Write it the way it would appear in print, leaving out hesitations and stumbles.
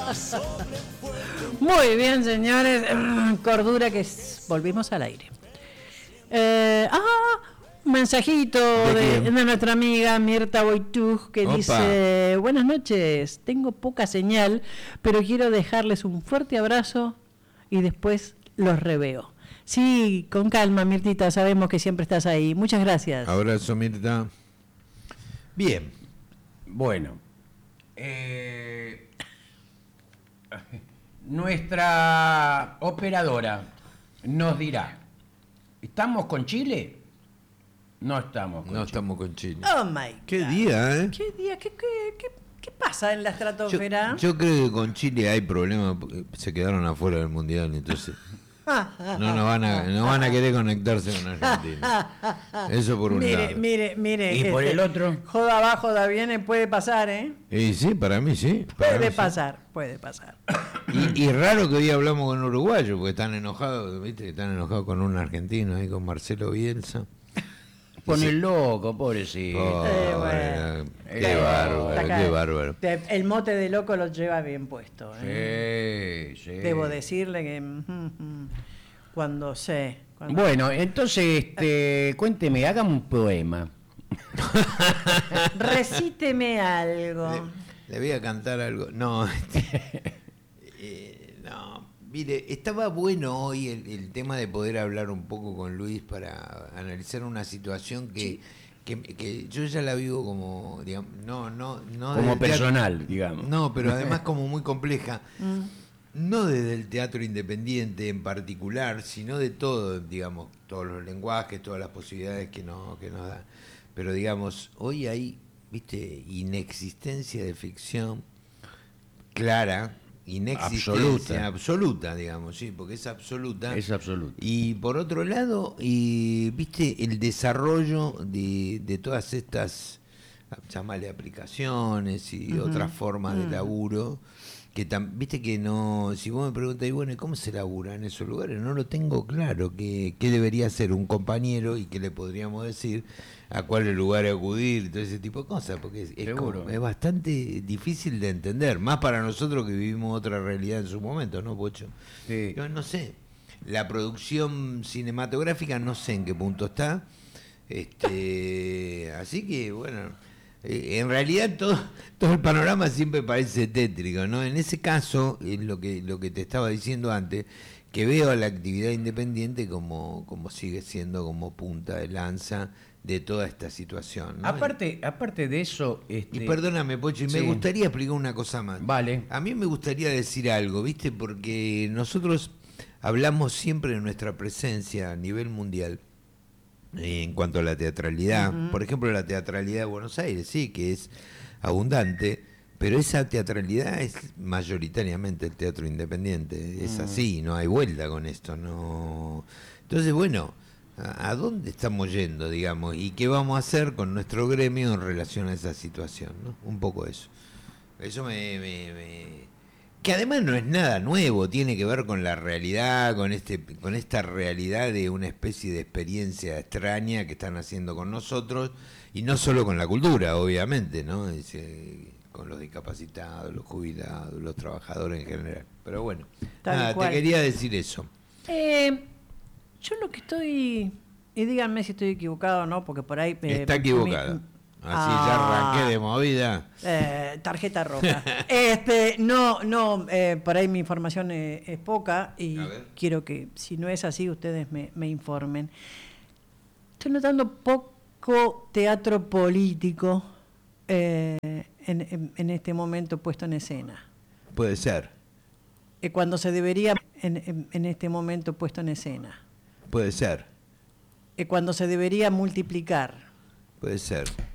Muy bien, señores. Cordura que volvimos al aire. Un mensajito de nuestra amiga Mirta Boitug que dice: buenas noches, tengo poca señal, pero quiero dejarles un fuerte abrazo y después los reveo. Sí, con calma, Mirtita, sabemos que siempre estás ahí. Muchas gracias. Abrazo, Mirta. Bien. Bueno. Nuestra operadora nos dirá: ¿estamos con Chile? No estamos con Chile. Oh my God. Qué día, ¿eh? ¿Qué día? ¿Qué pasa en la estratosfera? Yo creo que con Chile hay problemas porque se quedaron afuera del mundial, entonces no van a querer conectarse con Argentina. Eso por un lado. Mire. ¿Y por el otro? Joda va, joda viene, puede pasar, ¿eh? Y sí, para mí sí. Puede pasar. Y raro que hoy hablamos con uruguayos, porque están enojados, ¿viste? Están enojados con un argentino ahí, con Marcelo Bielsa. Con el loco, pobrecito. Qué bárbaro. El mote de loco lo lleva bien puesto, ¿eh? Sí. Debo decirle que cuando Bueno, entonces, cuénteme, hágame un poema. Recíteme algo. Le voy a cantar algo. No, mire, estaba bueno hoy el tema de poder hablar un poco con Luis para analizar una situación que yo ya la vivo como, digamos, no como personal, digamos. No, pero además como muy compleja. No desde el teatro independiente en particular, sino de todo, digamos, todos los lenguajes, todas las posibilidades que nos da. Pero digamos, hoy hay, viste, inexistencia de ficción clara, inexistencia absoluta, digamos, sí, porque es absoluta. Es absoluta. Y por otro lado, viste, el desarrollo de todas estas, llamarle aplicaciones y otras formas de laburo, que viste que no, si vos me preguntas, y bueno, ¿y cómo se labura en esos lugares? No lo tengo claro, qué debería ser un compañero y qué le podríamos decir, a cuál lugar acudir, todo ese tipo de cosas, porque es bastante difícil de entender, más para nosotros que vivimos otra realidad en su momento, ¿no, Pocho? Sí. Yo no sé, la producción cinematográfica no sé en qué punto está, así que, bueno, en realidad todo el panorama siempre parece tétrico, ¿no? En ese caso, es lo que te estaba diciendo antes, que veo a la actividad independiente como sigue siendo como punta de lanza de toda esta situación, ¿no? Aparte de eso... Y perdóname, Pocho, me gustaría explicar una cosa más. Vale. A mí me gustaría decir algo, ¿viste? Porque nosotros hablamos siempre de nuestra presencia a nivel mundial en cuanto a la teatralidad. Por ejemplo, la teatralidad de Buenos Aires, sí, que es abundante, pero esa teatralidad es mayoritariamente el teatro independiente. Es así, no hay vuelta con esto, no. Entonces, bueno, ¿a dónde estamos yendo, digamos? ¿Y qué vamos a hacer con nuestro gremio en relación a esa situación, ¿no? Un poco eso. Eso que además no es nada nuevo, tiene que ver con la realidad, con esta realidad de una especie de experiencia extraña que están haciendo con nosotros, y no solo con la cultura, obviamente, ¿no? Con los discapacitados, los jubilados, los trabajadores en general. Pero bueno, nada, te quería decir eso. Yo lo que estoy, y díganme si estoy equivocado o no, porque por ahí... Está equivocado. Así ya arranqué de movida. Tarjeta roja. Por ahí mi información es poca y quiero que, si no es así, ustedes me informen. Estoy notando poco teatro político en este momento puesto en escena. Puede ser. Cuando se debería, en este momento puesto en escena. Puede ser. Cuando se debería multiplicar. Puede ser.